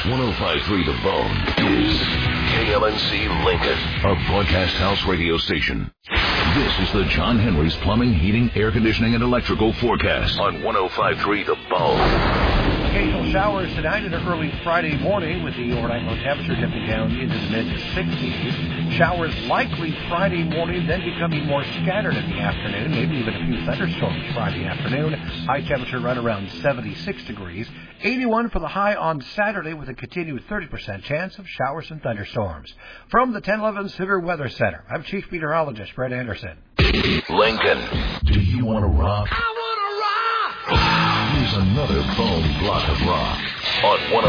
105.3 The Bone is KLNC Lincoln, a broadcast house radio station. This is the John Henry's Plumbing, Heating, Air Conditioning, and Electrical forecast on 105.3 The Bone. Occasional showers tonight and an early Friday morning with the overnight low temperature dipping down into the mid-60s. Showers likely Friday morning, then becoming more scattered in the afternoon, maybe even a few thunderstorms Friday afternoon. High temperature right around 76 degrees. 81 for the high on Saturday with a continued 30% chance of showers and thunderstorms. From the 1011 Severe Weather Center, I'm Chief Meteorologist Brett Anderson. Lincoln, do you want to rock? I want to rock! Here's another Bone block of rock on 105.3